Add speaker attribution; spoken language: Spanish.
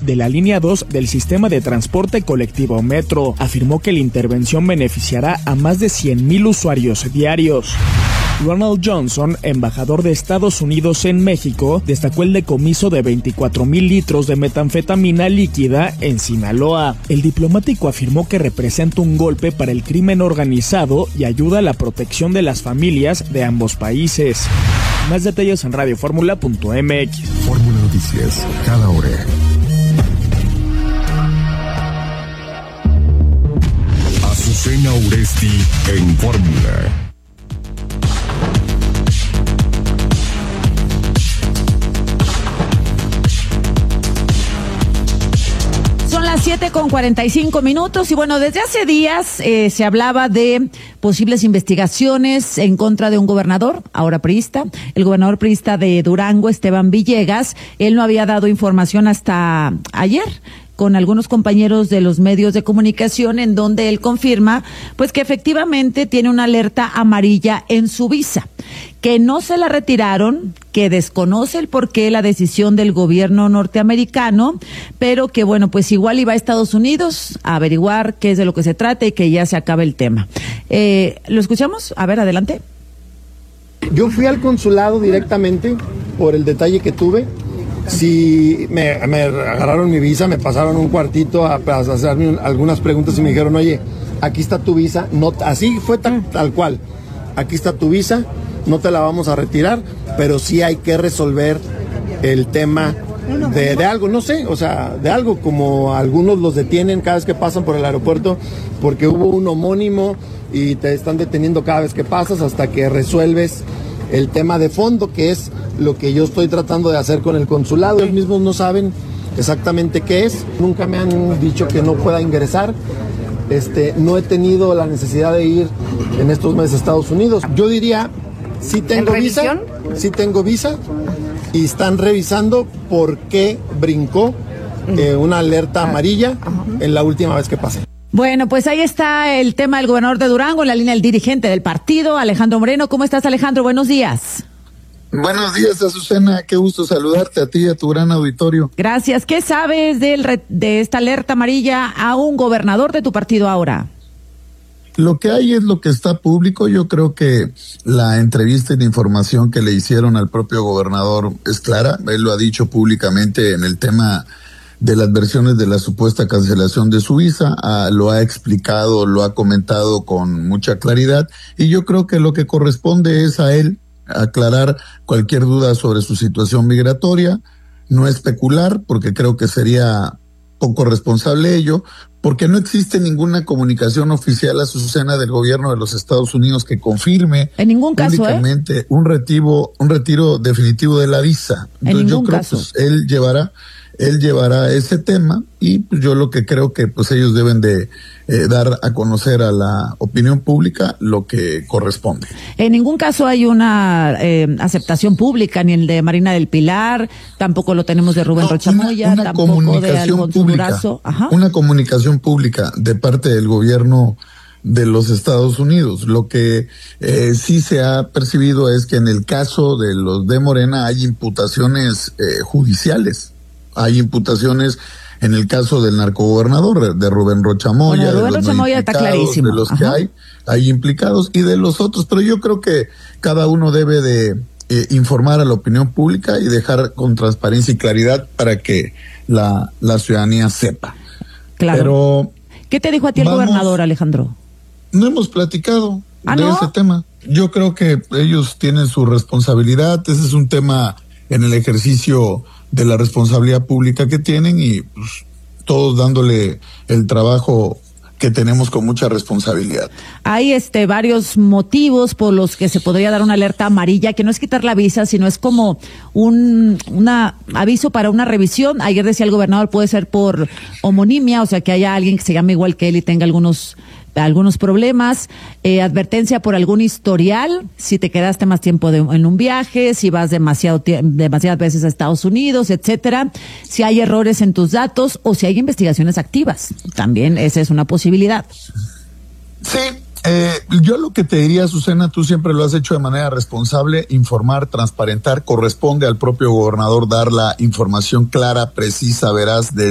Speaker 1: de la línea 2 del sistema de transporte colectivo Metro. Afirmó que la intervención beneficiará a más de 100,000 usuarios diarios. Ronald Johnson, embajador de Estados Unidos en México, destacó el decomiso de 24,000 litros de metanfetamina líquida en Sinaloa. El diplomático afirmó que representa un golpe para el crimen organizado y ayuda a la protección de las familias de ambos países. Más detalles en radioformula.mx.
Speaker 2: Fórmula Noticias, cada hora. Azucena Uresti en Fórmula.
Speaker 3: Son las 7:45 y bueno, desde hace días se hablaba de posibles investigaciones en contra de un gobernador, ahora priista, el gobernador priista de Durango, Esteban Villegas. Él no había dado información hasta ayer con algunos compañeros de los medios de comunicación, en donde él confirma pues que efectivamente tiene una alerta amarilla en su visa, que no se la retiraron, que desconoce el porqué la decisión del gobierno norteamericano, pero que bueno, pues igual iba a Estados Unidos a averiguar qué es de lo que se trata y que ya se acabe el tema. ¿Lo escuchamos? A ver, adelante.
Speaker 4: Yo fui al consulado directamente por el detalle que tuve. Sí, me agarraron mi visa, me pasaron un cuartito para hacerme algunas preguntas y me dijeron, oye, aquí está tu visa, no, así fue tal cual, aquí está tu visa, no te la vamos a retirar, pero sí hay que resolver el tema de algo, no sé, o sea, de algo como algunos los detienen cada vez que pasan por el aeropuerto porque hubo un homónimo y te están deteniendo cada vez que pasas hasta que resuelves el tema de fondo, que es lo que yo estoy tratando de hacer con el consulado. Ellos mismos no saben exactamente qué es, nunca me han dicho que no pueda ingresar. No he tenido la necesidad de ir en estos meses a Estados Unidos. Yo diría, sí tengo visa y están revisando por qué brincó una alerta amarilla en la última vez que pasé.
Speaker 3: Bueno, pues ahí está el tema del gobernador de Durango, en la línea del dirigente del partido, Alejandro Moreno. ¿Cómo estás, Alejandro? Buenos días.
Speaker 5: Buenos días, Azucena. Qué gusto saludarte a ti y a tu gran auditorio.
Speaker 3: Gracias. ¿Qué sabes de esta alerta amarilla a un gobernador de tu partido ahora?
Speaker 5: Lo que hay es lo que está público. Yo creo que la entrevista y la información que le hicieron al propio gobernador es clara. Él lo ha dicho públicamente en el tema de las versiones de la supuesta cancelación de su visa, lo ha explicado, lo ha comentado con mucha claridad, y yo creo que lo que corresponde es a él aclarar cualquier duda sobre su situación migratoria, no especular, porque creo que sería poco responsable ello, porque no existe ninguna comunicación oficial, Azucena, del gobierno de los Estados Unidos que confirme
Speaker 3: en ningún caso
Speaker 5: únicamente un retiro definitivo de la visa. Entonces yo creo que él llevará ese tema, y pues yo lo que creo que pues ellos deben de dar a conocer a la opinión pública lo que corresponde.
Speaker 3: En ningún caso hay una aceptación pública, ni el de Marina del Pilar, tampoco lo tenemos de Rubén Rocha Moya, tampoco de Alfonso Durazo.
Speaker 5: Una comunicación pública de parte del gobierno de los Estados Unidos. Lo que sí se ha percibido es que en el caso de los de Morena hay imputaciones judiciales. Hay imputaciones en el caso del narcogobernador, de Rubén Rocha Moya.
Speaker 3: Bueno, Rubén Rocha Moya está clarísimo.
Speaker 5: De los que hay implicados y de los otros, pero yo creo que cada uno debe de informar a la opinión pública y dejar con transparencia y claridad para que la ciudadanía sepa.
Speaker 3: Claro.
Speaker 5: Pero
Speaker 3: ¿qué te dijo a ti el gobernador, Alejandro?
Speaker 5: No hemos platicado de ese tema. Yo creo que ellos tienen su responsabilidad. Ese es un tema en el ejercicio de la responsabilidad pública que tienen, y pues, todos dándole el trabajo que tenemos con mucha responsabilidad.
Speaker 3: Hay varios motivos por los que se podría dar una alerta amarilla, que no es quitar la visa, sino es como un aviso para una revisión. Ayer decía el gobernador, puede ser por homonimia, o sea, que haya alguien que se llame igual que él y tenga algunos problemas, advertencia por algún historial, si te quedaste más tiempo en un viaje, si vas demasiadas veces a Estados Unidos, etcétera, si hay errores en tus datos o si hay investigaciones activas. También esa es una posibilidad.
Speaker 5: Sí, yo lo que te diría, Azucena, tú siempre lo has hecho de manera responsable, informar, transparentar, corresponde al propio gobernador dar la información clara, precisa, veraz de